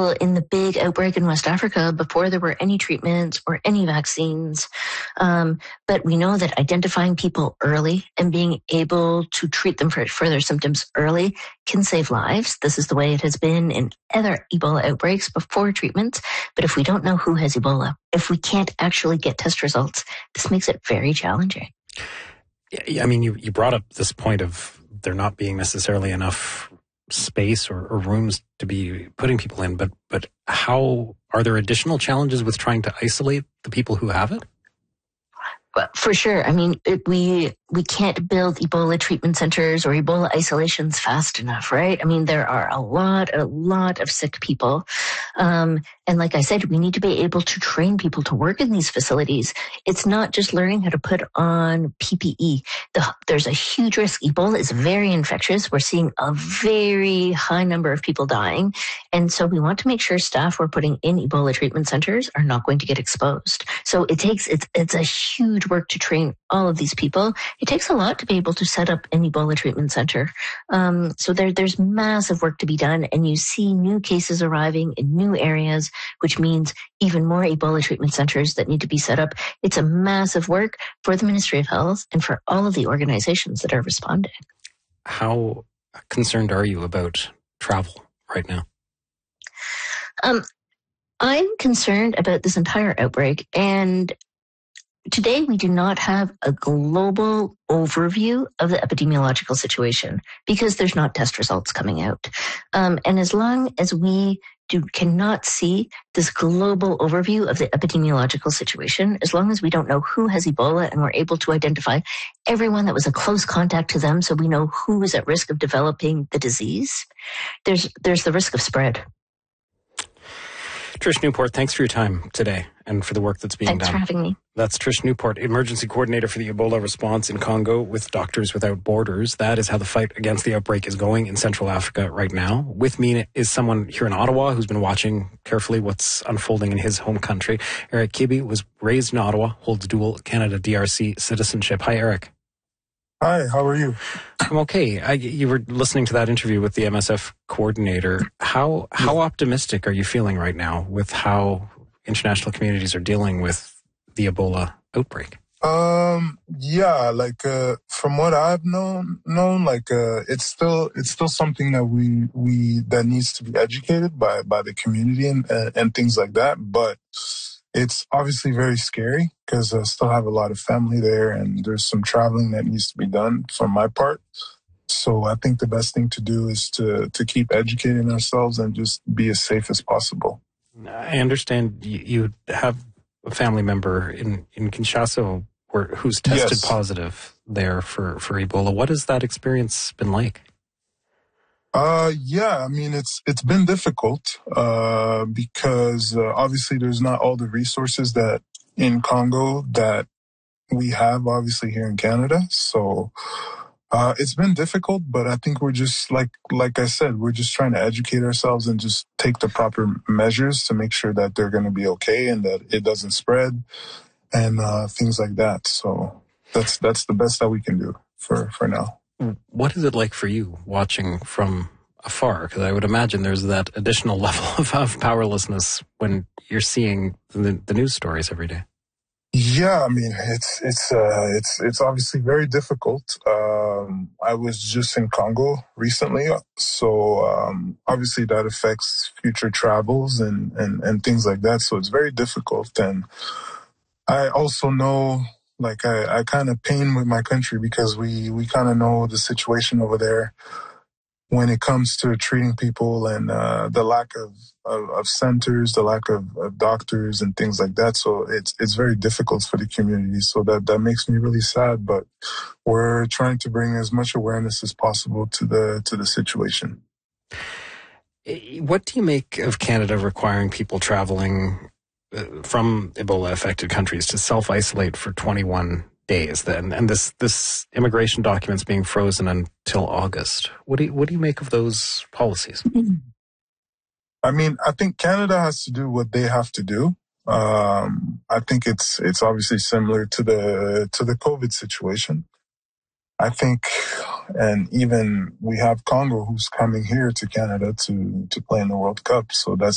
people in the big outbreak in West Africa before there were any treatments or any vaccines. But we know that identifying people early and being able to treat them for their symptoms early can save lives. This is the way it has been in other Ebola outbreaks before treatments. But if we don't know who has Ebola, if we can't actually get test results, this makes it very challenging. Yeah, I mean, you brought up this point of there not being necessarily enough space or rooms to be putting people in, but how are there additional challenges with trying to isolate the people who have it? But for sure. I mean, we can't build Ebola treatment centers or Ebola isolations fast enough, right? I mean, there are a lot of sick people. And like I said, we need to be able to train people to work in these facilities. It's not just learning how to put on PPE. There's a huge risk. Ebola is very infectious. We're seeing a very high number of people dying. And so we want to make sure staff we're putting in Ebola treatment centers are not going to get exposed. So it's a huge work to train all of these people. It takes a lot to be able to set up an Ebola treatment center. So there's massive work to be done, and you see new cases arriving in new areas, which means even more Ebola treatment centers that need to be set up. It's a massive work for the Ministry of Health and for all of the organizations that are responding. How concerned are you about travel right now? I'm concerned about this entire outbreak, and today, we do not have a global overview of the epidemiological situation because there's not test results coming out. And as long as we cannot see this global overview of the epidemiological situation, as long as we don't know who has Ebola and we're able to identify everyone that was a close contact to them so we know who is at risk of developing the disease, there's the risk of spread. Trish Newport, thanks for your time today and for the work that's being done. Thanks for having me. That's Trish Newport, Emergency Coordinator for the Ebola response in Congo with Doctors Without Borders. That is how the fight against the outbreak is going in Central Africa right now. With me is someone here in Ottawa who's been watching carefully what's unfolding in his home country. Eric Kibi was raised in Ottawa, holds dual Canada-DRC citizenship. Hi, Eric. Hi, how are you? I'm okay. You were listening to that interview with the MSF coordinator. How optimistic are you feeling right now with how international communities are dealing with the Ebola outbreak? Yeah, from what I've known, it's still something that we that needs to be educated by the community and things like that. But it's obviously very scary because I still have a lot of family there and there's some traveling that needs to be done from my part. So I think the best thing to do is to keep educating ourselves and just be as safe as possible. I understand you have a family member in Kinshasa who's tested positive there for Ebola. What has that experience been like? Yeah, I mean, it's been difficult, because, obviously there's not all the resources that in Congo that we have obviously here in Canada. So, it's been difficult, but I think we're just like I said, we're just trying to educate ourselves and just take the proper measures to make sure that they're going to be okay and that it doesn't spread and, things like that. So that's the best that we can do for now. What is it like for you watching from afar? Because I would imagine there's that additional level of powerlessness when you're seeing the news stories every day. Yeah, I mean, it's obviously very difficult. I was just in Congo recently, so obviously that affects future travels and things like that. So it's very difficult. And I also know, I kind of pain with my country because we kind of know the situation over there when it comes to treating people and the lack of centers, the lack of doctors and things like that. So it's very difficult for the community. So that makes me really sad. But we're trying to bring as much awareness as possible to the situation. What do you make of Canada requiring people traveling from Ebola-affected countries to self-isolate for 21 days then, and this immigration documents being frozen until August? What do you make of those policies? I mean, I think Canada has to do what they have to do. I think it's obviously similar to the COVID situation. I think, and even we have Congo who's coming here to Canada to play in the World Cup. So that's